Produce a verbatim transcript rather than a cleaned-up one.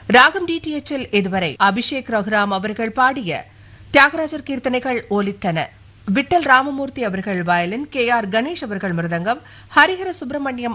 ராகம் டிடிஎச்சில் இதுவரை அபிஷேக் ரகுராம் அவர்கள் பாடிய தியாகராஜர் கீர்த்தனைகள் ஒலித்தன. விட்டல் ராமமூர்த்தி அவர்கள் வயலின், கே ஆர் கணேஷ் அவர்கள் மிருதங்கம், ஹரிஹர சுப்பிரமணியம்